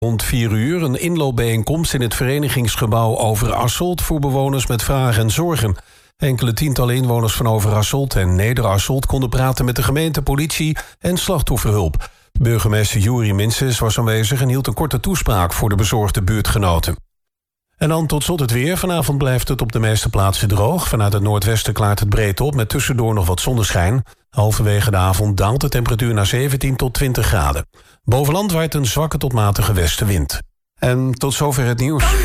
Rond 4 uur een inloopbijeenkomst in het verenigingsgebouw Overasselt voor bewoners met vragen en zorgen. Enkele tientallen inwoners van Overasselt en Nederasselt konden praten met de gemeente, politie en slachtofferhulp. Burgemeester Juri Minses was aanwezig en hield een korte toespraak voor de bezorgde buurtgenoten. En dan tot slot het weer. Vanavond blijft het op de meeste plaatsen droog. Vanuit het noordwesten klaart het breed op met tussendoor nog wat zonneschijn. Halverwege de avond daalt de temperatuur naar 17 tot 20 graden. Boven land waait een zwakke tot matige westenwind. En tot zover het nieuws.